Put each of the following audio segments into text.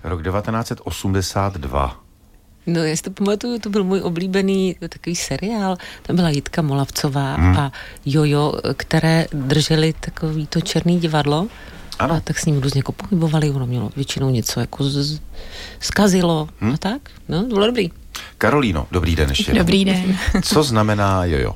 Rok 1982. No, já si to pamatuju, to byl můj oblíbený takový seriál. Tam byla Jitka Molavcová a Jojo, které drželi takový to černý divadlo. Ano. A tak s ním různě jako pohybovali, ono mělo většinou něco jako zkazilo a tak. No, to bylo dobrý. Karolíno, dobrý den ještě. Dobrý den. Co znamená jojo?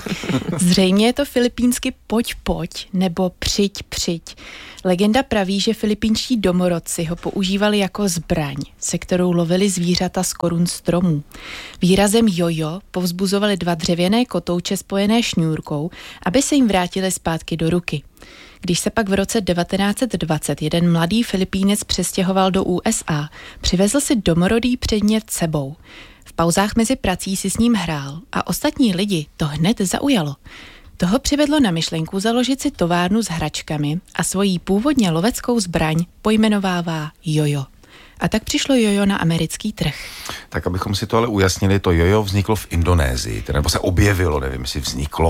Zřejmě je to filipínsky pojď nebo přijď. Legenda praví, že filipínští domorodci ho používali jako zbraň, se kterou lovili zvířata z korun stromů. Výrazem jojo povzbuzovali 2 dřevěné kotouče spojené šňůrkou, aby se jim vrátili zpátky do ruky. Když se pak v roce 1920 jeden mladý Filipínec přestěhoval do USA, přivezl si domorodý předmět sebou. V pauzách mezi prací si s ním hrál a ostatní lidi to hned zaujalo. Toho přivedlo na myšlenku založit si továrnu s hračkami a svoji původně loveckou zbraň pojmenovává jojo. A tak přišlo jojo na americký trh. Tak abychom si to ale ujasnili, to jojo vzniklo v Indonésii, nebo se objevilo, nevím, jestli vzniklo.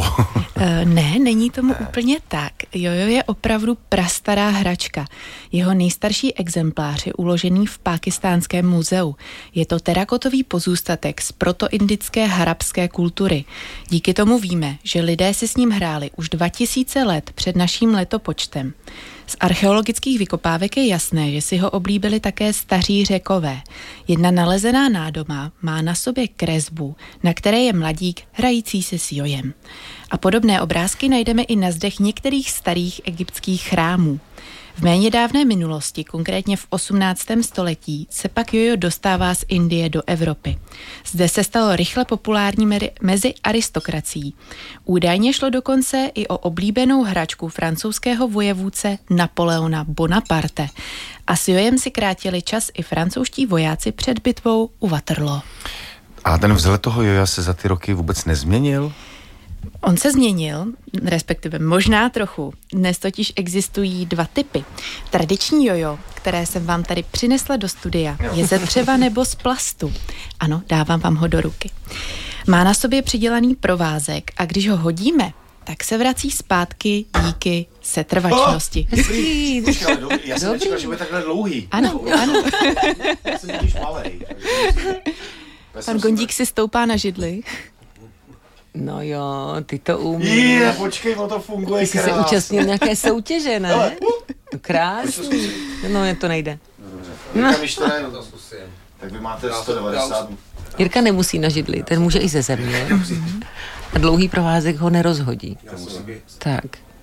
Ne, není tomu úplně tak. Jojo je opravdu prastará hračka. Jeho nejstarší exemplář je uložený v Pákistánském muzeu. Je to terakotový pozůstatek z protoindické harabské kultury. Díky tomu víme, že lidé si s ním hráli už 2000 let před naším letopočtem. Z archeologických vykopávek je jasné, že si ho oblíbili také staří Řekové. Jedna nalezená nádoba má na sobě kresbu, na které je mladík hrající se s jojem. A podobné obrázky najdeme i na zdech některých starých egyptských chrámů. V méně dávné minulosti, konkrétně v 18. století, se pak jojo dostává z Indie do Evropy. Zde se stalo rychle populární mezi aristokracií. Údajně šlo dokonce i o oblíbenou hračku francouzského vojevůdce Napoleona Bonaparte. A s jojem si krátili čas i francouzští vojáci před bitvou u Waterloo. A ten vzhled toho joja se za ty roky vůbec nezměnil? On se změnil, respektive možná trochu. Dnes totiž existují 2 typy. Tradiční jojo, které jsem vám tady přinesla do studia, je ze dřeva nebo z plastu. Ano, dávám vám ho do ruky. Má na sobě přidělaný provázek a když ho hodíme, tak se vrací zpátky díky setrvačnosti. Já jsem nečekal, že bude takhle dlouhý. Ano. Já jsem totiž malej. Pan Gondík si stoupá na židli. No jo, ty to umíš. Počkej, to funguje ty jsi se účastnil nějaké soutěže, ne? To krásný. No, to nejde. Tak vy máte 190. Jirka nemusí na židli, ten může i ze země. A dlouhý provázek ho nerozhodí. Tak.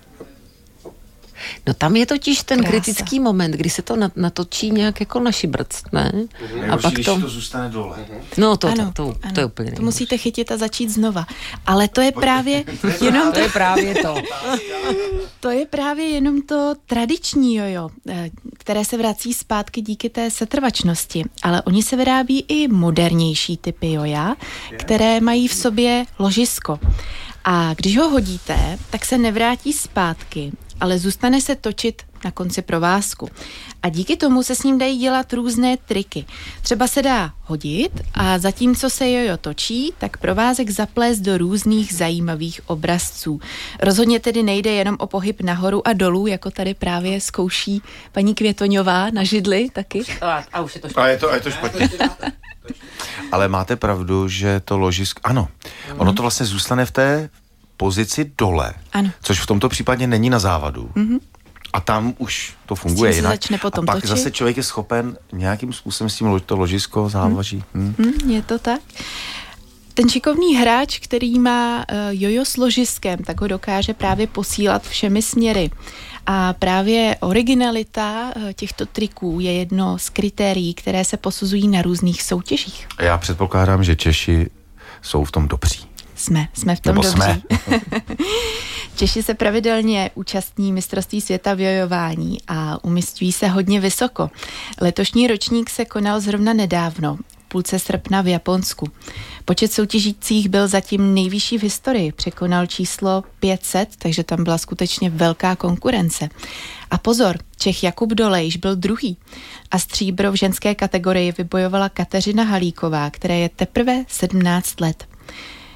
No tam je totiž ten kritický moment, kdy se to natočí nějak jako na šibrc, ne? A pak to zůstane dole. No to je úplně to musíte chytit a začít znova. Ale to je právě jenom to je právě to. To je právě jenom to tradiční jojo, které se vrací zpátky díky té setrvačnosti. Ale oni se vyrábí i modernější typy joja, které mají v sobě ložisko. A když ho hodíte, tak se nevrátí zpátky, ale zůstane se točit na konci provázku. A díky tomu se s ním dají dělat různé triky. Třeba se dá hodit a zatímco se jojo točí, tak provázek zaplést do různých zajímavých obrazců. Rozhodně tedy nejde jenom o pohyb nahoru a dolů, jako tady právě zkouší paní Květoňová na židli taky. A už je to špatně. A je to špatně. Ale máte pravdu, že to ložisko, ano, ono to vlastně zůstane v té pozici dole, ano. Což v tomto případě není na závadu. A tam už to funguje jinak. A pak točit. Zase člověk je schopen nějakým způsobem s tím to ložisko závaží. Je to tak. Ten šikovný hráč, který má jojo s ložiskem, tak ho dokáže právě posílat všemi směry. A právě originalita těchto triků je jedno z kritérií, které se posuzují na různých soutěžích. Já předpokládám, že Češi jsou v tom dobří. Jsme v tom dobří. Češi se pravidelně účastní mistrovství světa v jojování a umisťují se hodně vysoko. Letošní ročník se konal zrovna nedávno, půlce srpna v Japonsku. Počet soutěžících byl zatím nejvyšší v historii, překonal číslo 500, takže tam byla skutečně velká konkurence. A pozor, Čech Jakub Dolejš byl druhý a stříbro v ženské kategorii vybojovala Kateřina Halíková, která je teprve 17 let.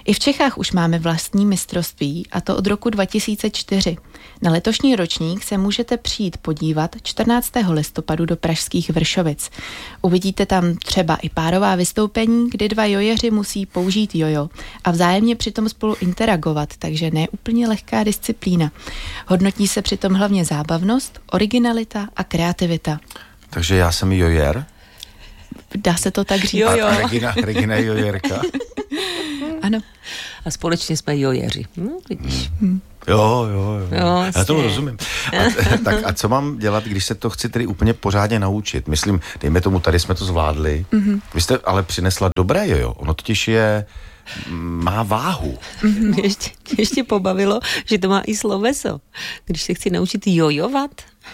I v Čechách už máme vlastní mistrovství, a to od roku 2004. Na letošní ročník se můžete přijít podívat 14. listopadu do pražských Vršovic. Uvidíte tam třeba i párová vystoupení, kdy dva jojeři musí použít jojo a vzájemně přitom spolu interagovat, takže ne úplně lehká disciplína. Hodnotí se přitom hlavně zábavnost, originalita a kreativita. Takže já jsem jojer? Dá se to tak říct? Jo. A Regina je jojerka? Ano. A společně jsme jojeři. Vidíš. Jo, já tomu jasně. rozumím. A co mám dělat, když se to chci tedy úplně pořádně naučit? Myslím, dejme tomu, tady jsme to zvládli. Vy jste ale přinesla dobré jojo. Ono totiž má váhu. Mě ještě pobavilo, že to má i sloveso. Když se chci naučit jojovat.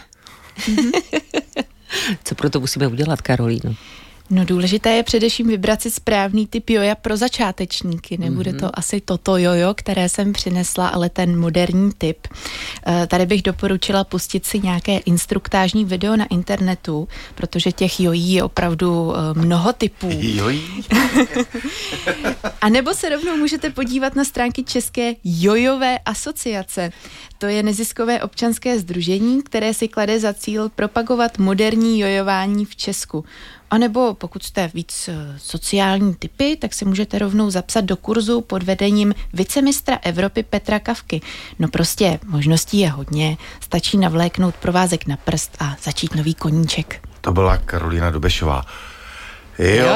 Co pro to musíme udělat, Karolíno? No důležité je především vybrat si správný typ joja pro začátečníky. Nebude to asi toto jojo, které jsem přinesla, ale ten moderní typ. Tady bych doporučila pustit si nějaké instruktážní video na internetu, protože těch jojí je opravdu mnoho typů. Jojí? A nebo se rovnou můžete podívat na stránky České jojové asociace. To je neziskové občanské sdružení, které si klade za cíl propagovat moderní jojování v Česku. A nebo pokud jste víc sociální typy, tak si můžete rovnou zapsat do kurzu pod vedením vicemistra Evropy Petra Kavky. No prostě možností je hodně, stačí navléknout provázek na prst a začít nový koníček. To byla Karolína Dobešová. Jo.